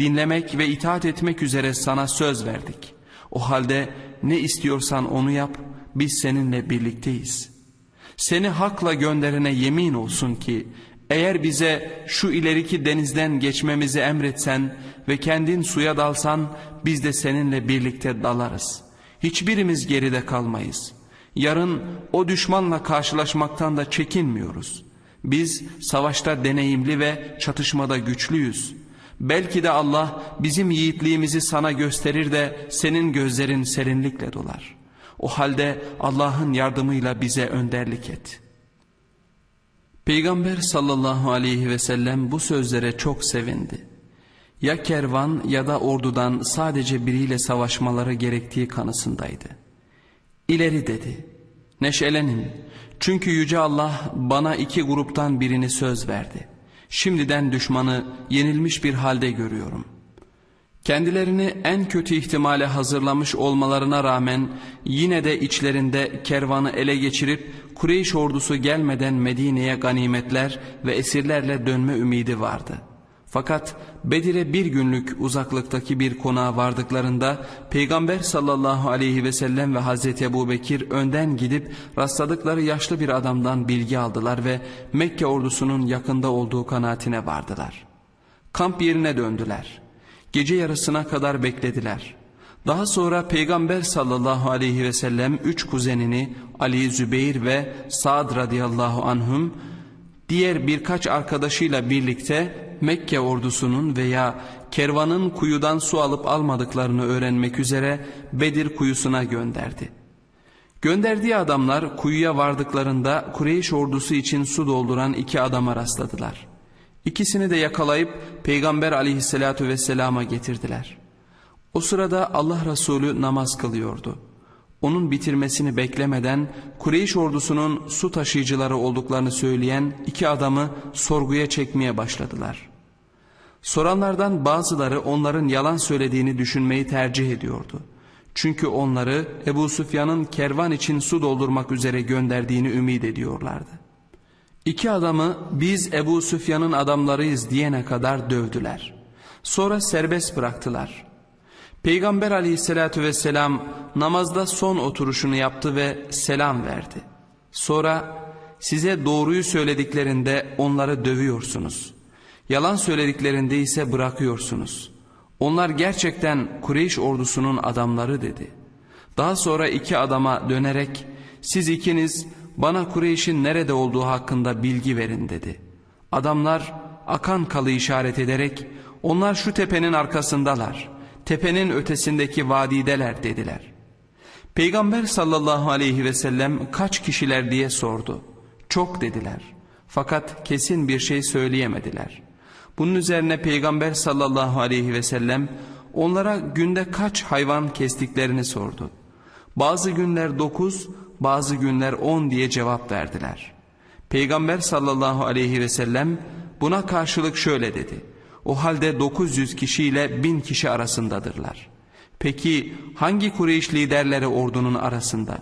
dinlemek ve itaat etmek üzere sana söz verdik. O halde ne istiyorsan onu yap, biz seninle birlikteyiz. Seni hakla gönderene yemin olsun ki, eğer bize şu ileriki denizden geçmemizi emretsen ve kendin suya dalsan, biz de seninle birlikte dalarız. Hiçbirimiz geride kalmayız. Yarın o düşmanla karşılaşmaktan da çekinmiyoruz. Biz savaşta deneyimli ve çatışmada güçlüyüz. Belki de Allah bizim yiğitliğimizi sana gösterir de senin gözlerin serinlikle dolar. O halde Allah'ın yardımıyla bize önderlik et. Peygamber sallallahu aleyhi ve sellem bu sözlere çok sevindi. Ya kervan ya da ordudan sadece biriyle savaşmaları gerektiği kanısındaydı. İleri dedi, neşelenin, çünkü Yüce Allah bana iki gruptan birini söz verdi. Şimdiden düşmanı yenilmiş bir halde görüyorum. Kendilerini en kötü ihtimale hazırlamış olmalarına rağmen yine de içlerinde kervanı ele geçirip Kureyş ordusu gelmeden Medine'ye ganimetler ve esirlerle dönme ümidi vardı. Fakat Bedir'e bir günlük uzaklıktaki bir konağa vardıklarında Peygamber sallallahu aleyhi ve sellem ve Hazreti Ebubekir önden gidip rastladıkları yaşlı bir adamdan bilgi aldılar ve Mekke ordusunun yakında olduğu kanaatine vardılar. Kamp yerine döndüler. Gece yarısına kadar beklediler. Daha sonra Peygamber sallallahu aleyhi ve sellem 3 kuzenini Ali, Zübeyir ve Sa'd radıyallahu anhum diğer birkaç arkadaşıyla birlikte Mekke ordusunun veya kervanın kuyudan su alıp almadıklarını öğrenmek üzere Bedir kuyusuna gönderdi. Gönderdiği adamlar kuyuya vardıklarında Kureyş ordusu için su dolduran 2 adama rastladılar. İkisini de yakalayıp Peygamber aleyhissalatu vesselama getirdiler. O sırada Allah Resulü namaz kılıyordu. Onun bitirmesini beklemeden Kureyş ordusunun su taşıyıcıları olduklarını söyleyen 2 adamı sorguya çekmeye başladılar. Soranlardan bazıları onların yalan söylediğini düşünmeyi tercih ediyordu. Çünkü onları Ebu Süfyan'ın kervan için su doldurmak üzere gönderdiğini ümit ediyorlardı. 2 adamı biz Ebu Süfyan'ın adamlarıyız diyene kadar dövdüler. Sonra serbest bıraktılar. Peygamber aleyhissalatu vesselam namazda son oturuşunu yaptı ve selam verdi. Sonra size doğruyu söylediklerinde onları dövüyorsunuz. Yalan söylediklerinde ise bırakıyorsunuz. Onlar gerçekten Kureyş ordusunun adamları dedi. Daha sonra 2 adama dönerek siz ikiniz bana Kureyş'in nerede olduğu hakkında bilgi verin dedi. Adamlar akan kalı işaret ederek onlar şu tepenin arkasındalar, tepenin ötesindeki vadideler dediler. Peygamber sallallahu aleyhi ve sellem kaç kişiler diye sordu. Çok dediler. Fakat kesin bir şey söyleyemediler. Bunun üzerine Peygamber sallallahu aleyhi ve sellem onlara günde kaç hayvan kestiklerini sordu. Bazı günler 9, bazı günler 10 diye cevap verdiler. Peygamber sallallahu aleyhi ve sellem buna karşılık şöyle dedi. O halde 900 kişi ile 1000 kişi arasındadırlar. Peki hangi Kureyş liderleri ordunun arasında?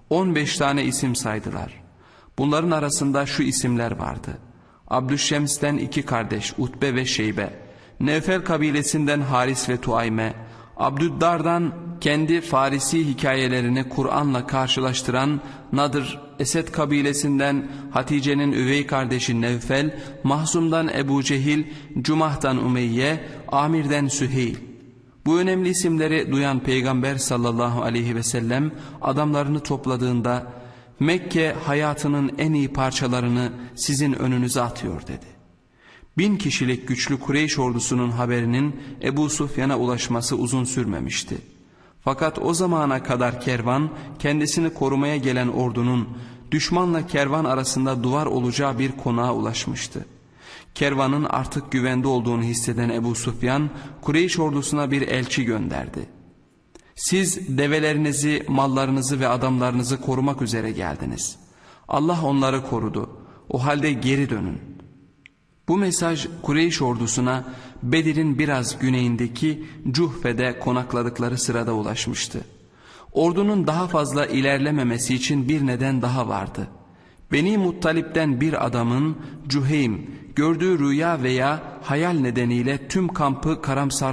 15 tane isim saydılar. Bunların arasında şu isimler vardı. Abdüşşems'ten 2 kardeş Utbe ve Şeybe, Nevfel kabilesinden Haris ve Tuayme, Abdüddar'dan kendi Farisi hikayelerini Kur'an'la karşılaştıran Nadır, Esed kabilesinden Hatice'nin üvey kardeşi Nevfel, Mahzum'dan Ebu Cehil, Cumah'tan Umeyye, Amir'den Süheyl. Bu önemli isimleri duyan Peygamber sallallahu aleyhi ve sellem adamlarını topladığında Mekke hayatının en iyi parçalarını sizin önünüze atıyor dedi. 1000 kişilik güçlü Kureyş ordusunun haberinin Ebu Süfyan'a ulaşması uzun sürmemişti. Fakat o zamana kadar kervan kendisini korumaya gelen ordunun düşmanla kervan arasında duvar olacağı bir konağa ulaşmıştı. Kervanın artık güvende olduğunu hisseden Ebu Süfyan Kureyş ordusuna bir elçi gönderdi. Siz develerinizi, mallarınızı ve adamlarınızı korumak üzere geldiniz. Allah onları korudu. O halde geri dönün. Bu mesaj Kureyş ordusuna Bedir'in biraz güneyindeki Cuhfe'de konakladıkları sırada ulaşmıştı. Ordunun daha fazla ilerlememesi için bir neden daha vardı. Beni Muttalip'ten bir adamın Cüheym gördüğü rüya veya hayal nedeniyle tüm kampı karamsar